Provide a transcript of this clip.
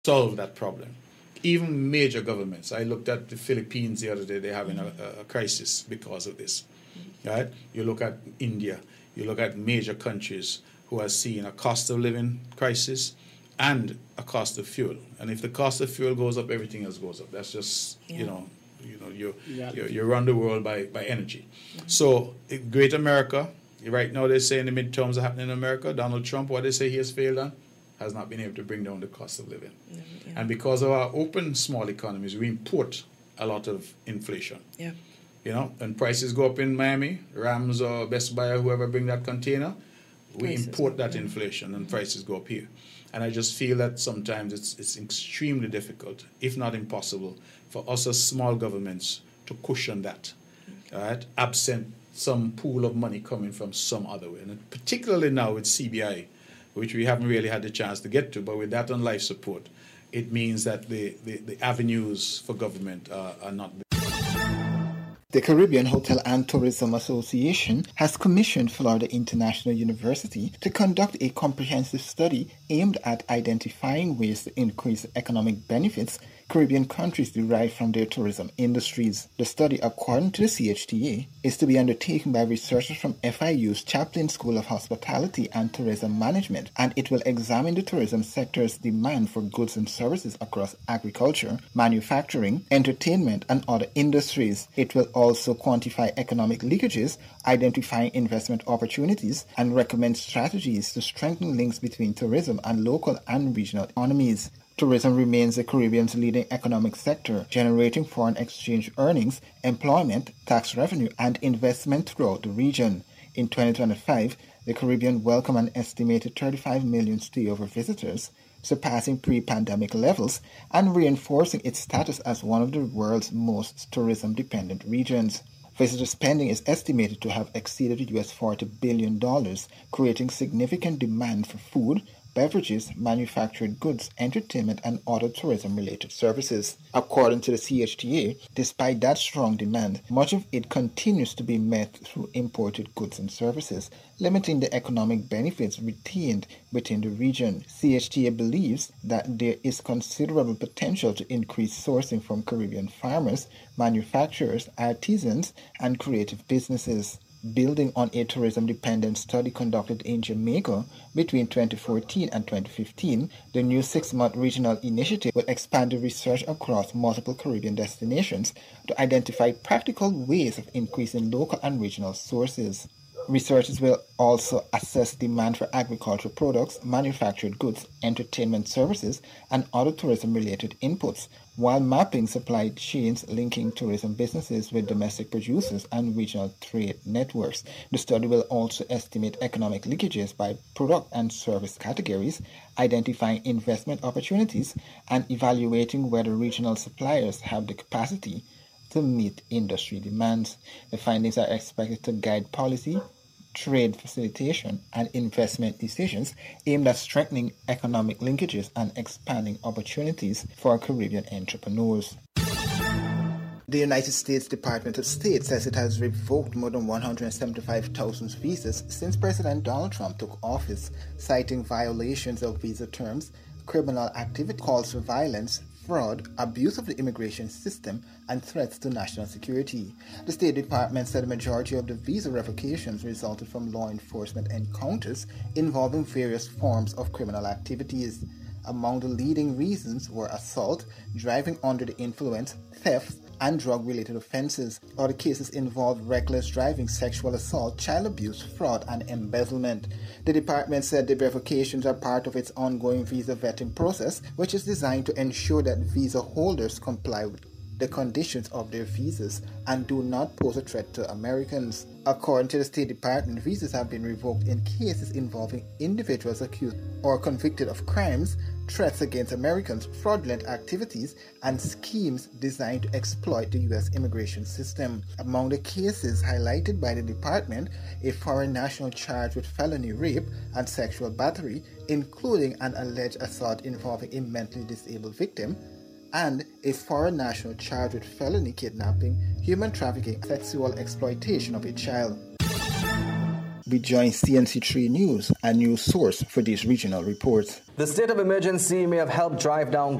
solve that problem. Even major governments. I looked at the Philippines the other day. They're having a crisis because of this. Right? You look at India. You look at major countries who are seeing a cost of living crisis and a cost of fuel. And if the cost of fuel goes up, everything else goes up. That's just you run the world by energy. So Great America. Right now, they say the midterms are happening in America. Donald Trump, what they say he has failed on, has not been able to bring down the cost of living. And because of our open small economies, we import a lot of inflation. When prices go up in Miami, Rams or Best Buy or whoever bring that container, we import that inflation and prices go up here. And I just feel that sometimes it's extremely difficult, if not impossible, for us as small governments to cushion that, right? Absent some pool of money coming from some other way. And particularly now with CBI, which we haven't really had the chance to get to, but with that on life support, it means that the avenues for government are not. The Caribbean Hotel and Tourism Association has commissioned Florida International University to conduct a comprehensive study aimed at identifying ways to increase economic benefits Caribbean countries derive from their tourism industries. The study, according to the CHTA, is to be undertaken by researchers from FIU's Chaplin School of Hospitality and Tourism Management, and it will examine the tourism sector's demand for goods and services across agriculture, manufacturing, entertainment, and other industries. It will also quantify economic leakages, identifying investment opportunities, and recommend strategies to strengthen links between tourism and local and regional economies. Tourism remains the Caribbean's leading economic sector, generating foreign exchange earnings, employment, tax revenue, and investment throughout the region. In 2025, the Caribbean welcomed an estimated 35 million stayover visitors, surpassing pre-pandemic levels and reinforcing its status as one of the world's most tourism-dependent regions. Visitor spending is estimated to have exceeded US $40 billion, creating significant demand for food, beverages, manufactured goods, entertainment, and other tourism-related services. According to the CHTA, despite that strong demand, much of it continues to be met through imported goods and services, limiting the economic benefits retained within the region. CHTA believes that there is considerable potential to increase sourcing from Caribbean farmers, manufacturers, artisans, and creative businesses. Building on a tourism-dependent study conducted in Jamaica between 2014 and 2015, the new 6-month regional initiative will expand the research across multiple Caribbean destinations to identify practical ways of increasing local and regional sources. Researchers will also assess demand for agricultural products, manufactured goods, entertainment services, and other tourism-related inputs, while mapping supply chains linking tourism businesses with domestic producers and regional trade networks. The study will also estimate economic leakages by product and service categories, identifying investment opportunities, and evaluating whether regional suppliers have the capacity to meet industry demands. The findings are expected to guide policy, trade facilitation, and investment decisions aimed at strengthening economic linkages and expanding opportunities for Caribbean entrepreneurs. The United States Department of State says it has revoked more than 175,000 visas since President Donald Trump took office, citing violations of visa terms, criminal activity, calls for violence, fraud, abuse of the immigration system, and threats to national security. The State Department said the majority of the visa revocations resulted from law enforcement encounters involving various forms of criminal activities. Among the leading reasons were assault, driving under the influence, theft, and drug-related offenses. Other cases involved reckless driving, sexual assault, child abuse, fraud, and embezzlement. The department said the revocations are part of its ongoing visa vetting process, which is designed to ensure that visa holders comply with the conditions of their visas and do not pose a threat to Americans. According to the State Department, visas have been revoked in cases involving individuals accused or convicted of crimes, threats against Americans, fraudulent activities, and schemes designed to exploit the U.S. immigration system. Among the cases highlighted by the department, a foreign national charged with felony rape and sexual battery, including an alleged assault involving a mentally disabled victim, and a foreign national charged with felony kidnapping, human trafficking, and sexual exploitation of a child. We join CNC3 News, a news source for these regional reports. The state of emergency may have helped drive down